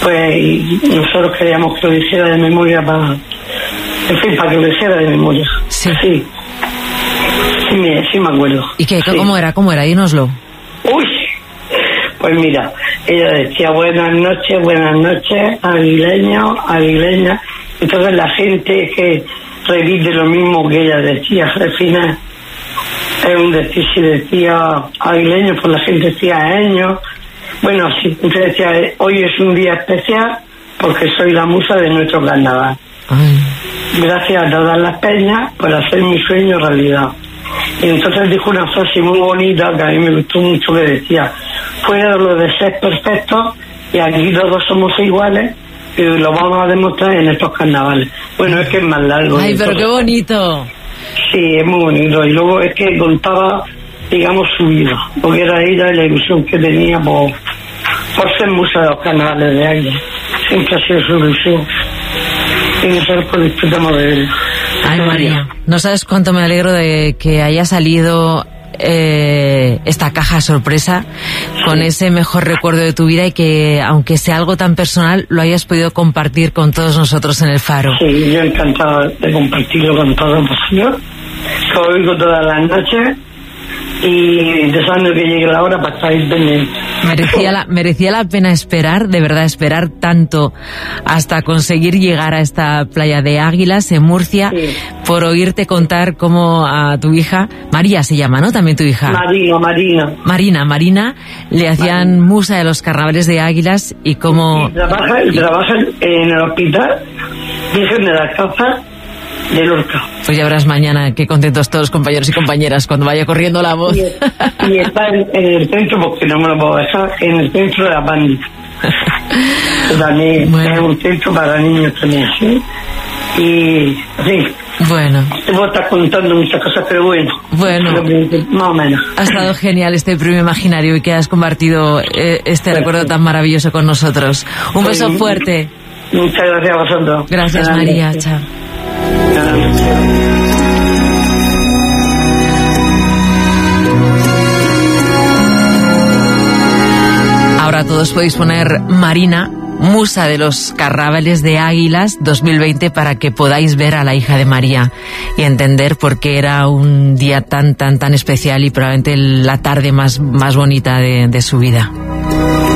Pues nosotros queríamos que lo hiciera de memoria para que lo hiciera de memoria. Sí. Sí me acuerdo. ¿Y qué? Sí. ¿Cómo era? Dínoslo. Uy, pues mira, ella decía buenas noches, aguileña. Entonces la gente que repite lo mismo que ella decía al final, es un decir, si decía aguileño, pues la gente decía año. Bueno, sí, entonces decía, hoy es un día especial porque soy la musa de nuestro carnaval. Ay. Gracias a todas las peñas por hacer mi sueño realidad. Y entonces dijo una frase muy bonita que a mí me gustó mucho, que decía, fuera de lo de ser perfectos, y aquí todos somos iguales, y lo vamos a demostrar en estos carnavales. Bueno, es que es más largo. Ay, pero qué bonito. Sí, es muy bonito. Y luego es que contaba, digamos, su vida, porque era ella y la ilusión que tenía por ser musa de los carnavales de Águila. Siempre ha sido su ilusión. Y nosotros pues disfrutamos de él. Ay, María, no sabes cuánto me alegro de que haya salido esta caja sorpresa con ese mejor recuerdo de tu vida, y que, aunque sea algo tan personal, lo hayas podido compartir con todos nosotros en el Faro. Sí, yo encantado de compartirlo con todos vosotros. Lo oigo todas las noches y deseando que llegue la hora para estar pendiente. Merecía la pena esperar, de verdad, esperar tanto hasta conseguir llegar a esta playa de Águilas en Murcia, sí, por oírte contar cómo a tu hija, María se llama, ¿no? También tu hija. Marina, le hacían musa de los carnavales de Águilas, y cómo... Trabaja en el hospital Virgen de las Causas de Lorca. Pues ya verás mañana qué contentos todos los compañeros y compañeras cuando vaya corriendo la voz. Y está en el centro, porque no me lo puedo dejar, en el centro de la Pandi. También es un centro para niños también, ¿sí? Y sí. Bueno. Te puedo estar contando muchas cosas, pero bueno. Más o menos. Ha estado genial este premio imaginario y que has compartido este recuerdo tan maravilloso con nosotros. Un beso fuerte. Muchas gracias a vosotros. Gracias, María. Chao. Ahora todos podéis poner Marina, musa de los carnavales de Águilas 2020, para que podáis ver a la hija de María y entender por qué era un día tan especial y probablemente la tarde más bonita de su vida.